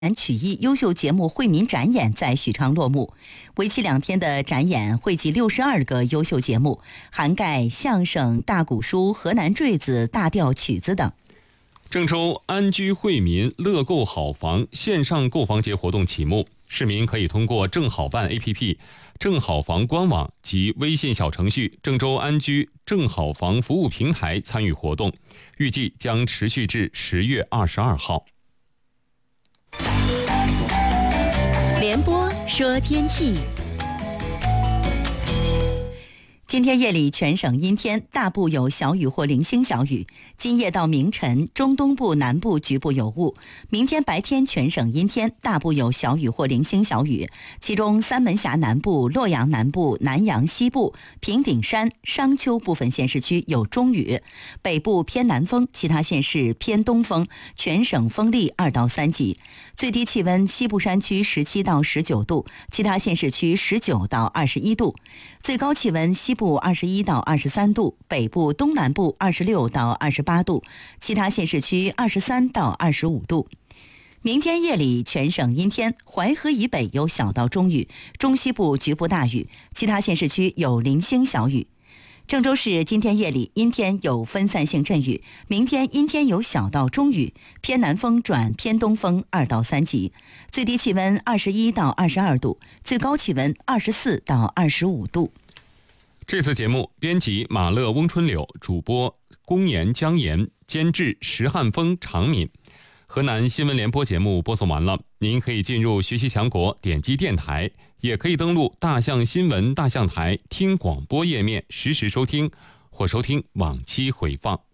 曲艺优秀节目惠民展演在许昌落幕。为期2天的展演汇集62个优秀节目，涵盖相声、大鼓书、河南坠子、大调曲子等。 郑州安居惠民乐购好房线上购房节活动启幕，市民可以通过正好办 APP、正好房官网及微信小程序郑州安居正好房服务平台参与活动，预计将持续至10月22号。 联播说天气。今天夜里全省阴天，大部有小雨或零星小雨。今夜到明晨，中东部、南部局部有雾。明天白天全省阴天，大部有小雨或零星小雨。其中三门峡南部、洛阳南部、南阳西部、平顶山、商丘部分县市区有中雨。北部偏南风，其他县市偏东风，全省风力2到3级。最低气温，西部山区17到19度，其他县市区19到21度。最高气温，西部21到23度，北部、东南部26到28度，其他县市区23到25度。明天夜里全省阴天，淮河以北有小到中雨，中西部局部大雨，其他县市区有零星小雨。郑州市今天夜里阴天有分散性阵雨，明天阴天有小到中雨，偏南风转偏东风2到3级，最低气温21到22度，最高气温24到25度。 这次节目编辑马乐、翁春柳，主播公岩、江岩，监制石汉峰、常敏。河南新闻联播节目播送完了，您可以进入学习强国点击电台，也可以登录大象新闻大象台听广播页面实时收听，或收听往期回放。